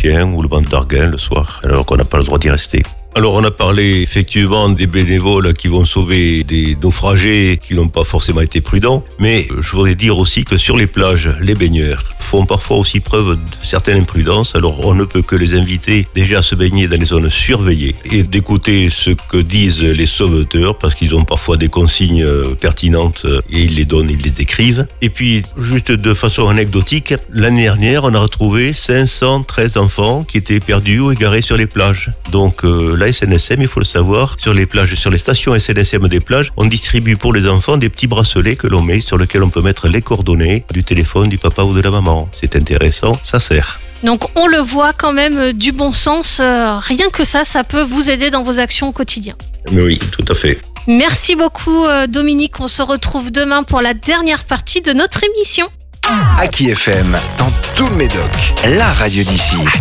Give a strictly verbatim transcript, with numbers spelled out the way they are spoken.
chien ou le mandarguin le soir, alors qu'on n'a pas le droit d'y rester. Alors on a parlé effectivement des bénévoles qui vont sauver des naufragés qui n'ont pas forcément été prudents, mais je voudrais dire aussi que sur les plages, les baigneurs font parfois aussi preuve de certaine imprudence. Alors on ne peut que les inviter déjà à se baigner dans les zones surveillées et d'écouter ce que disent les sauveteurs parce qu'ils ont parfois des consignes pertinentes et ils les donnent, ils les écrivent. Et puis juste de façon anecdotique, l'année dernière on a retrouvé cinq cent treize enfants qui étaient perdus ou égarés sur les plages. Donc euh, la S N S M, il faut le savoir, sur les plages, sur les stations S N S M des plages, on distribue pour les enfants des petits bracelets que l'on met, sur lesquels on peut mettre les coordonnées du téléphone du papa ou de la maman. C'est intéressant, ça sert. Donc on le voit quand même, du bon sens, euh, rien que ça, ça peut vous aider dans vos actions au quotidien. Oui, tout à fait. Merci beaucoup euh, Dominique, on se retrouve demain pour la dernière partie de notre émission. Aki F M, dans tout le Médoc, la radio d'ici.